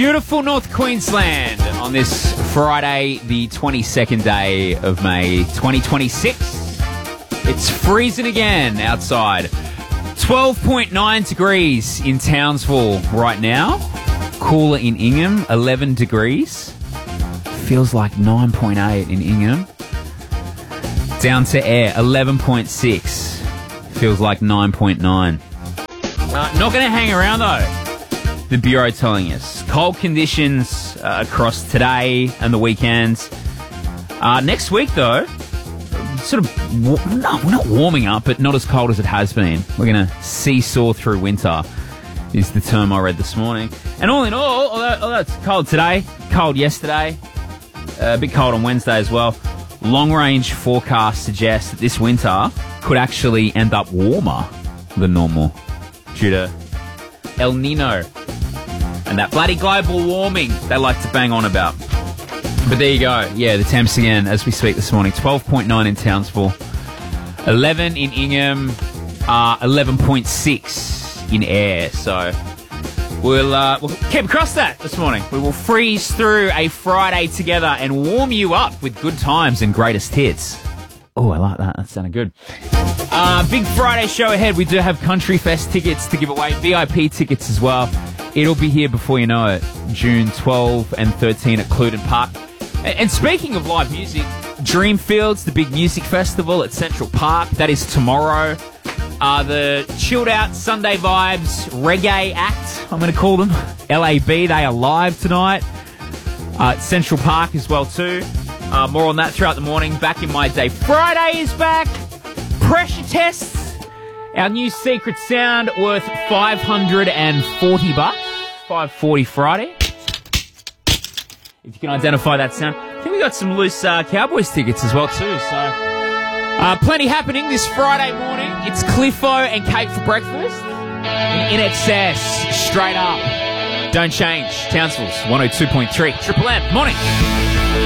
Beautiful North Queensland on this Friday, the 22nd day of May 2026. It's freezing again outside. 12.9 degrees in Townsville right now. Cooler in Ingham, 11 degrees. Feels like 9.8 in Ingham. Down to air, 11.6. Feels like 9.9. Not going to hang around though, the Bureau telling us. Cold conditions across today and the weekend. Next week though, sort of, not warming up, but not as cold as it has been. We're going to seesaw through winter, is the term I read this morning. And all in all, although it's cold today, cold yesterday, a bit cold on Wednesday as well, long-range forecasts suggest that this winter could actually end up warmer than normal due to El Nino and that bloody global warming they like to bang on about. But there you go. Yeah, the temps again as we speak this morning. 12.9 in Townsville, 11 in Ingham, 11.6 in Ayr. So we'll keep across that this morning. We will freeze through a Friday together and warm you up with good times and greatest hits. Oh, I like that. That sounded good. Big Friday show ahead. We do have Country Fest tickets to give away, VIP tickets as well. It'll be here before you know it. June 12 and 13 at Cluden Park. And speaking of live music, Dreamfields, the big music festival at Central Park, that is tomorrow. The chilled out Sunday vibes reggae act, I'm going to call them, LAB, they are live tonight at Central Park as well too. More on that throughout the morning. Back in my day. Friday is back. Pressure tests. Our new secret sound worth $540. $540 Friday. If you can identify that sound. I think we got some loose Cowboys tickets as well too. So plenty happening this Friday morning. It's Cliffo and Kate for breakfast. In excess, straight up. Don't change. Townsville's 102.3. Triple M. Morning.